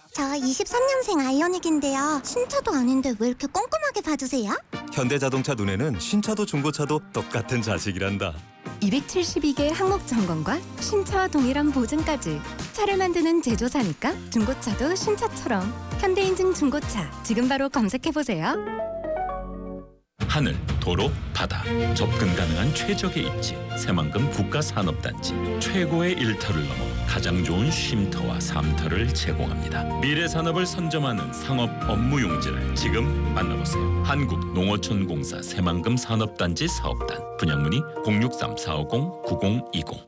저 23년생 아이오닉인데요. 신차도 아닌데 왜 이렇게 꼼꼼하게 봐주세요? 현대자동차 눈에는 신차도 중고차도 똑같은 자식이란다. 272개 항목 점검과 신차와 동일한 보증까지. 차를 만드는 제조사니까 중고차도 신차처럼. 현대인증 중고차 지금 바로 검색해보세요. 하늘, 도로, 바다, 접근 가능한 최적의 입지, 새만금 국가산업단지. 최고의 일터를 넘어 가장 좋은 쉼터와 삶터를 제공합니다. 미래 산업을 선점하는 상업 업무 용지를 지금 만나보세요. 한국농어촌공사 새만금 산업단지 사업단. 분양문의 063-450-9020.